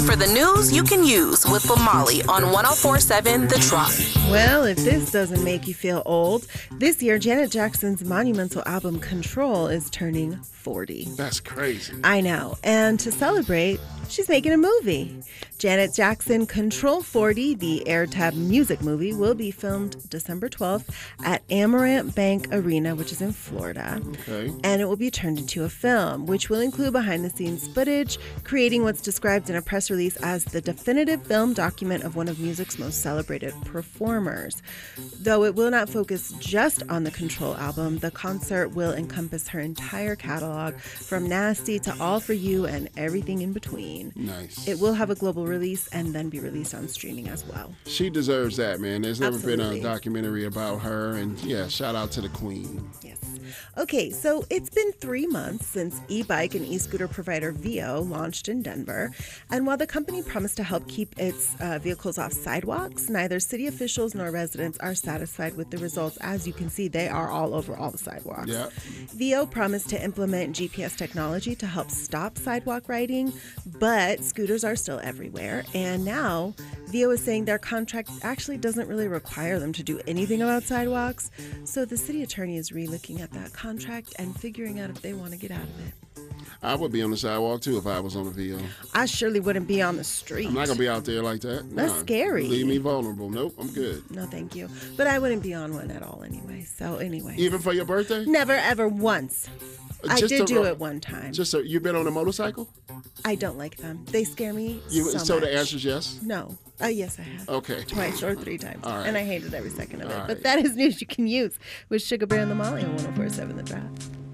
for the news you can use with Lamali on 104.7 The Drop. Well, if this doesn't make you feel old, this year Janet Jackson's monumental album Control is turning 40. That's crazy. I know. And to celebrate, she's making a movie. Janet Jackson Control 40, the AirTab music movie, will be filmed December 12th at Amaranth Bank Arena, which is in Florida. Okay. And it will be turned into a film, which will include behind-the-scenes footage, creating what's described in a press release as the definitive film document of one of music's most celebrated performers. Though it will not focus just on the Control album, the concert will encompass her entire catalog, from Nasty to All For You and everything in between. Nice. It will have a global release and then be released on streaming as well. She deserves that, man. There's never been Absolutely. a documentary about her, and yeah, shout out to the queen. Yes. Okay, so it's been 3 months since e-bike and e-scooter provider Vio launched in Denver. And while the company promised to help keep its vehicles off sidewalks, neither city officials nor residents are satisfied with the results. As you can see, they are all over all the sidewalks. Yeah. Vio promised to implement GPS technology to help stop sidewalk riding, but scooters are still everywhere. And now Vio is saying their contract actually doesn't really require them to do anything about sidewalks. So the city attorney is re-looking at that contract and figuring out if they want to get out of it. I would be on the sidewalk too if I was on the VO. I surely wouldn't be on the street. I'm not gonna be out there like that. That's Nah. scary. Leave me vulnerable. Nope, I'm good. No, thank you. But I wouldn't be on one at all anyway. So anyway. Even for your birthday? Never, ever once. I Just did to do ro- it one time. You've been on a motorcycle? I don't like them. They scare me So much. the answer is yes? No. Yes, I have. Okay. Twice or 3 times. All right. And I hated every second of it. All But right. that is news you can use with Sugar Bear and the Molly on 104.7 The Drop.